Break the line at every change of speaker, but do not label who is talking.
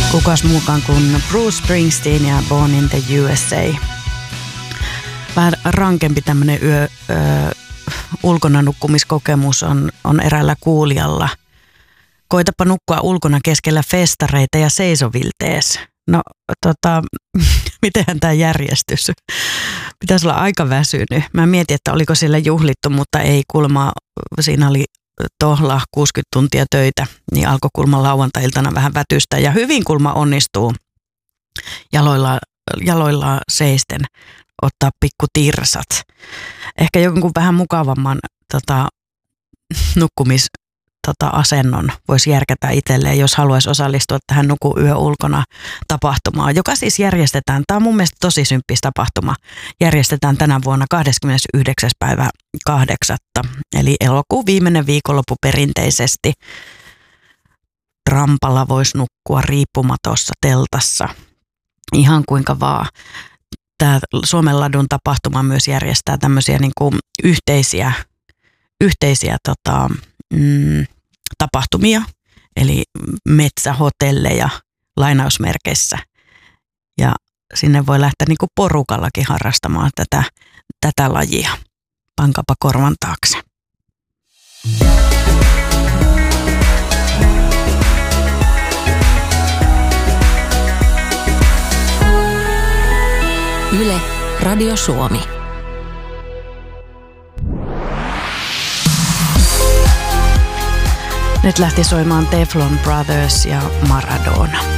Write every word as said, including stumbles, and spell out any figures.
Kukas muukaan kuin Bruce Springsteen ja Born in the U S A. Vähän rankempi tämmöinen yö, ö, ulkona nukkumiskokemus on, on eräällä kuulijalla. Koitapa nukkua ulkona keskellä festareita ja seisoviltees. No tota, mitenhän tämä järjestys? Pitäisi olla aika väsynyt. Mä mietin, että oliko siellä juhlittu, mutta ei kulma. Siinä oli tohla kuusikymmentä tuntia töitä, niin alkoi kulma lauantai-iltana vähän vätystä. Ja hyvin kulma onnistuu jaloilla, jaloilla seisten ottaa pikku tirsat. Ehkä jonkun vähän mukavamman tota, nukkumis Tota, asennon voisi järkätä itselleen, jos haluaisi osallistua tähän Nuku yö ulkona tapahtumaan, joka siis järjestetään. Tämä on mun mielestä tosi symppis tapahtuma. Järjestetään tänä vuonna kahdeskymmenesyhdeksäs päivä kahdeksatta eli elokuun viimeinen viikonloppu perinteisesti. Trampalla voisi nukkua riippumatossa teltassa, ihan kuinka vaan. Tämä Suomen ladun tapahtuma myös järjestää tämmöisiä niin kuin yhteisiä, yhteisiä tota, mm, tapahtumia, eli metsähotelleja lainausmerkeissä. Ja sinne voi lähteä niin kuin porukallakin harrastamaan tätä, tätä lajia. Pankapa korvan taakse.
Yle, Radio Suomi.
Nyt lähti soimaan Teflon Brothers ja Maradona.